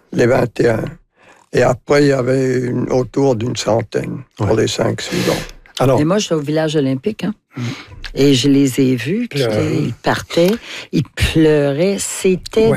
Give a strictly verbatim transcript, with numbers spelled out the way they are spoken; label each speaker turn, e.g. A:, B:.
A: les vingt et un. Et après, il y avait une, autour d'une centaine pour ouais. les cinq suivants.
B: Alors, et moi, je suis au village olympique, hein, mmh. et je les ai vus, puis ils partaient, ils pleuraient. C'était